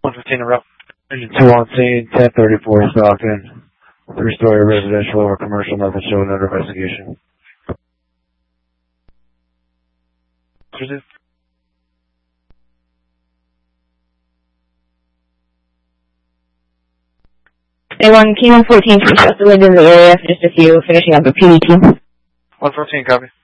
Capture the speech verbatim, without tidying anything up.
one fifteen in route. Engine two on scene, ten thirty-four Stockton. Three-story residential or commercial, nothing showing under investigation. Cruiser. A one, King one fourteen, finish escalated in the area for just a few, finishing up a P D Q. one fourteen, copy.